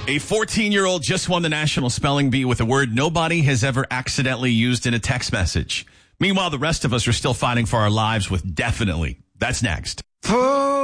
A 14-year-old just won the National Spelling Bee with a word nobody has ever accidentally used in a text message. Meanwhile, the rest of us are still fighting for our lives with definitely. That's next.